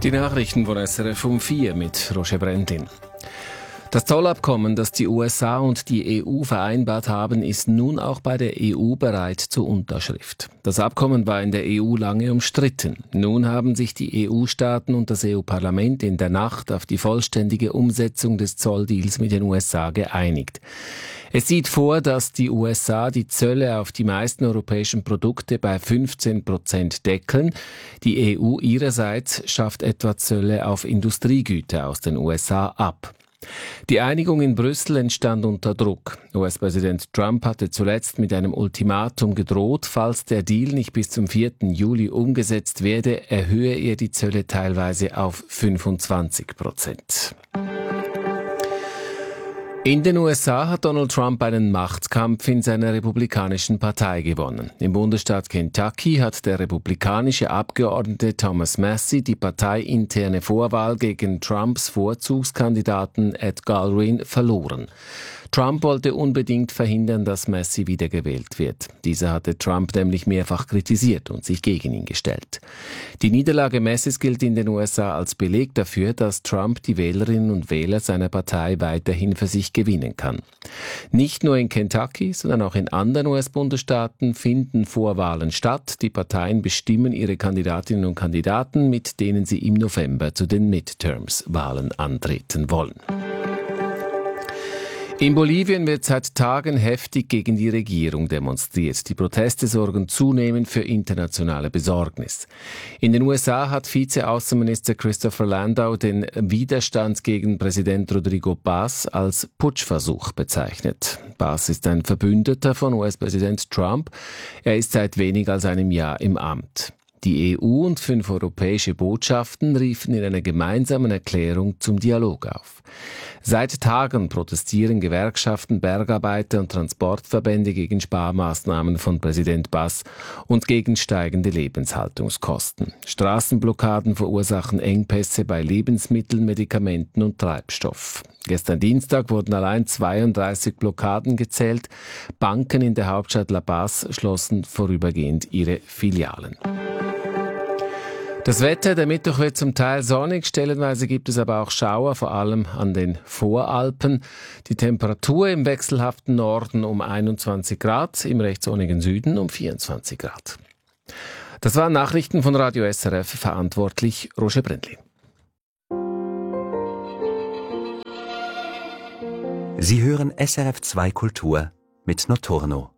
Die Nachrichten von SRF um 4 mit Roger Brendlin. Das Zollabkommen, das die USA und die EU vereinbart haben, ist nun auch bei der EU bereit zur Unterschrift. Das Abkommen war in der EU lange umstritten. Nun haben sich die EU-Staaten und das EU-Parlament in der Nacht auf die vollständige Umsetzung des Zolldeals mit den USA geeinigt. Es sieht vor, dass die USA die Zölle auf die meisten europäischen Produkte bei 15% deckeln. Die EU ihrerseits schafft etwa Zölle auf Industriegüter aus den USA ab. Die Einigung in Brüssel entstand unter Druck. US-Präsident Trump hatte zuletzt mit einem Ultimatum gedroht, falls der Deal nicht bis zum 4. Juli umgesetzt werde, erhöhe er die Zölle teilweise auf 25%. In den USA hat Donald Trump einen Machtkampf in seiner republikanischen Partei gewonnen. Im Bundesstaat Kentucky hat der republikanische Abgeordnete Thomas Massie die parteiinterne Vorwahl gegen Trumps Vorzugskandidaten Ed Galbraith verloren. Trump wollte unbedingt verhindern, dass Massie wiedergewählt wird. Dieser hatte Trump nämlich mehrfach kritisiert und sich gegen ihn gestellt. Die Niederlage Massies gilt in den USA als Beleg dafür, dass Trump die Wählerinnen und Wähler seiner Partei weiterhin für sich gewinnen kann. Nicht nur in Kentucky, sondern auch in anderen US-Bundesstaaten finden Vorwahlen statt. Die Parteien bestimmen ihre Kandidatinnen und Kandidaten, mit denen sie im November zu den Midterms-Wahlen antreten wollen. In Bolivien wird seit Tagen heftig gegen die Regierung demonstriert. Die Proteste sorgen zunehmend für internationale Besorgnis. In den USA hat Vize-Außenminister Christopher Landau den Widerstand gegen Präsident Rodrigo Paz als Putschversuch bezeichnet. Paz ist ein Verbündeter von US-Präsident Trump. Er ist seit weniger als einem Jahr im Amt. Die EU und 5 europäische Botschaften riefen in einer gemeinsamen Erklärung zum Dialog auf. Seit Tagen protestieren Gewerkschaften, Bergarbeiter und Transportverbände gegen Sparmaßnahmen von Präsident Paz und gegen steigende Lebenshaltungskosten. Straßenblockaden verursachen Engpässe bei Lebensmitteln, Medikamenten und Treibstoff. Gestern Dienstag wurden allein 32 Blockaden gezählt. Banken in der Hauptstadt La Paz schlossen vorübergehend ihre Filialen. Das Wetter, der Mittwoch wird zum Teil sonnig, stellenweise gibt es aber auch Schauer, vor allem an den Voralpen. Die Temperatur im wechselhaften Norden um 21 Grad, im recht sonnigen Süden um 24 Grad. Das waren Nachrichten von Radio SRF, verantwortlich Roger Brendlin. Sie hören SRF 2 Kultur mit Notorno.